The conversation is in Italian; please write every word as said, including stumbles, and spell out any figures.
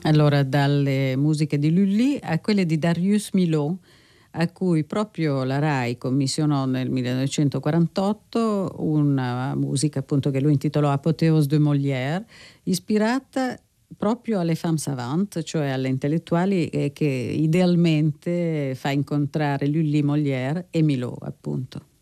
Allora, dalle musiche di Lully a quelle di Darius Milhaud, a cui proprio la Rai commissionò nel millenovecentoquarantotto una musica appunto che lui intitolò Apothéose de Molière, ispirata proprio alle femmes savantes, cioè alle intellettuali eh, che idealmente fa incontrare Lully, Molière e Milhaud, appunto.